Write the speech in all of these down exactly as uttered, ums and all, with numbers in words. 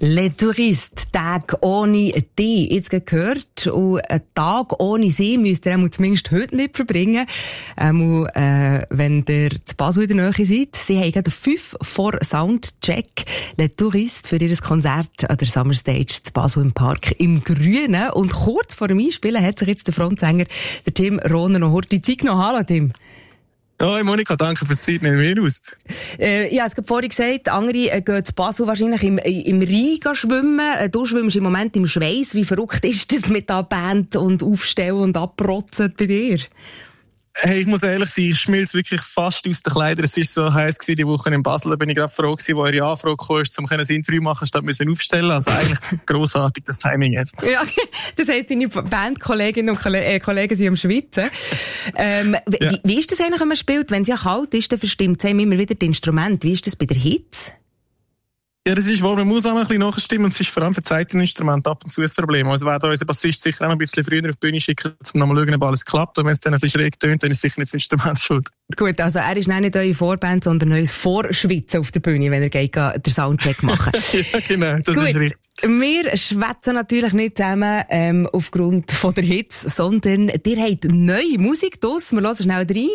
Les Touristes, Tag ohne die, jetzt gehört. Und einen Tag ohne sie müsst ihr zumindest heute nicht verbringen. Ähm, äh, wenn ihr zu Basel in der Nähe seid. Sie haben gerade fünf vor Soundcheck. Les Touristes für ihr Konzert an der Summer Stage zu Basel im Park im Grünen. Und kurz vor dem Einspielen hat sich jetzt der Frontsänger, der Tim Rohner, noch heute Zeit genommen. Hallo Tim. Hoi Monika, danke fürs Zeit, nehmen wir aus. Äh, ja, es gab vorhin gesagt, andere äh, gehen zu Basel wahrscheinlich im, im Rhein schwimmen. Äh, du schwimmst im Moment im Schweiß. Wie verrückt ist das mit der Band und Aufstellen und Abrotzen bei dir? Hey, ich muss ehrlich sein, ich schmilze wirklich fast aus den Kleidern. Es war so heiß gewesen, die Woche in Basel. Da bin ich gerade froh gewesen, wo eure Anfrage kam, um ein Interview machen, statt müssen aufstellen. Also eigentlich grossartig, das Timing jetzt. Ja, das heisst, deine Bandkolleginnen und Kollegen sind am Schwitzen. Ähm, ja. wie, wie ist das eigentlich, wenn man spielt? Wenn es ja kalt ist, dann verstimmt es immer wieder das Instrument. Wie ist das bei der Hitze? Ja, das ist wahr, man muss auch noch ein bisschen nachstimmen und es ist vor allem für Seiteninstrumente ab und zu ein Problem. Also werden unser Bassist sicher auch noch ein bisschen früher auf die Bühne schicken, um nochmal schauen, ob alles klappt. Und wenn es dann ein bisschen schräg tönt, dann ist sicher nicht das Instrument schuld. Gut, also er ist nicht eure Vorband, sondern neues Vorschwitzen auf der Bühne, wenn er geht, den Soundcheck machen. Ja, genau, das Gut, ist richtig. Wir schwätzen natürlich nicht zusammen ähm, aufgrund von der Hitze, sondern ihr habt neue Musik draus. Wir hören schnell rein.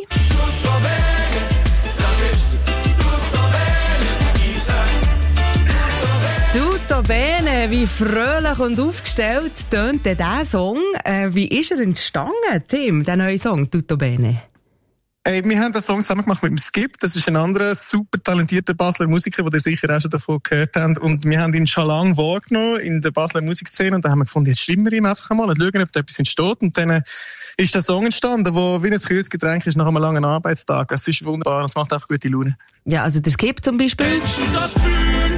Tutto bene, wie fröhlich und aufgestellt tönt dieser Song. Äh, wie ist er entstanden, Tim, der neue Song, Tutto bene? Hey, wir haben den Song zusammen gemacht mit dem Skip. Das ist ein anderer super talentierter Basler Musiker, den ihr sicher auch schon davon gehört habt. Und wir haben ihn schon lange wahrgenommen in der Basler Musikszene. Und da haben wir gefunden, jetzt schwimmen wir ihm einfach mal und schauen, ob da etwas entsteht. Und dann ist der Song entstanden, der wie ein kühles Getränk ist nach einem langen Arbeitstag. Es ist wunderbar, es macht einfach gute Laune. Ja, also der Skip zum Beispiel. Kennst du das Gefühl?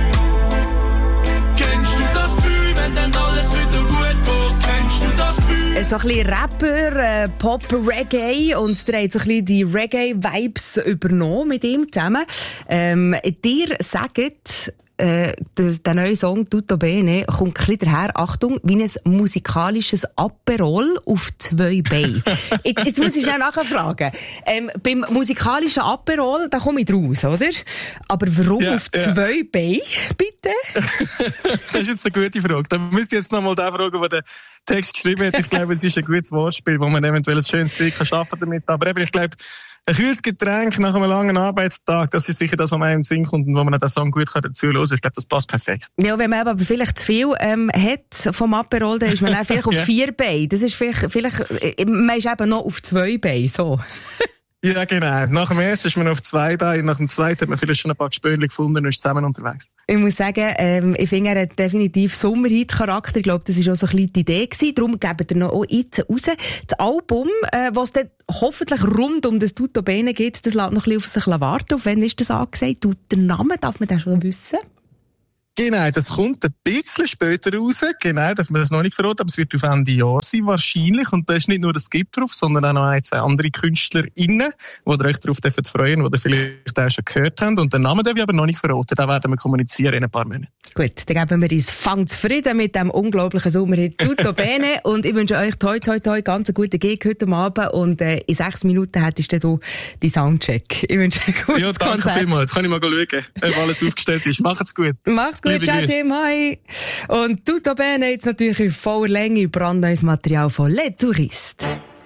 Kennst du das Gefühl, wenn dann alles wieder gut geht? Kennst du das Gefühl? So ein bisschen Rapper, äh, Pop, Reggae und der hat so ein bisschen die Reggae-Vibes übernommen mit ihm zusammen. Ähm, dir sagt, äh, der, der neue Song Tutto bene kommt ein bisschen daher, Achtung, wie ein musikalisches Aperol auf zwei Beinen. jetzt, jetzt muss ich schnell nachfragen. Ähm, beim musikalischen Aperol, da komme ich raus, oder? Aber warum ja, auf ja. zwei Beinen, bitte? Das ist jetzt eine gute Frage. Da müsst ihr jetzt noch mal den fragen, der den Text geschrieben hat. Ich glaube, es ist ein gutes Wortspiel, wo man eventuell ein schönes Bild kann schaffen damit. Aber eben, ich glaube, ein kühles Getränk nach einem langen Arbeitstag, das ist sicher das, was man in den Sinn kommt und wo man den Song gut dazu hören kann. Ich glaube, das passt perfekt. Ja, wenn man aber vielleicht zu viel ähm, hat vom Aperol, dann ist man auch vielleicht auf ja. vier Beinen. Das ist vielleicht, vielleicht, man ist eben noch auf zwei Beinen, so. Ja, genau. Nach dem ersten ist man auf zwei Beinen, nach dem zweiten hat man vielleicht schon ein paar Gespönchen gefunden und ist zusammen unterwegs. Ich muss sagen, ähm, ich finde, er hat definitiv Sommerhit-Charakter. Ich glaube, das war auch so ein bisschen die Idee gewesen. Darum geben wir noch auch jetzt raus. Das Album, äh, was dann hoffentlich rund um das Tutto bene geht, das lässt noch ein bisschen auf sich warten. Auf wann ist das angesagt? Du, der Name, darf man das schon wissen? Genau, das kommt ein bisschen später raus. Genau, darf man das noch nicht verraten, aber es wird auf Ende Jahr sein, wahrscheinlich. Und da ist nicht nur das Skip drauf, sondern auch noch ein, zwei andere KünstlerInnen, die ihr euch darauf freuen, die ihr vielleicht auch schon gehört habt. Und den Namen darf ich aber noch nicht verraten, den werden wir kommunizieren in ein paar Monaten. Gut, dann geben wir uns Fang zufrieden mit dem unglaublichen Sommerhit Tutto bene. Und ich wünsche euch toi, toi, toi, ganz einen guten Gig heute Abend. Und äh, in sechs Minuten hättest du die Soundcheck. Ich wünsche euch ein gutes Ja, danke Konzert. vielmals. Jetzt kann ich mal schauen, ob alles aufgestellt ist. Macht's gut. Mach's gut, ciao Tim, hi. Und Tutto bene jetzt natürlich in voller Länge brandneues Material von Les Touristes.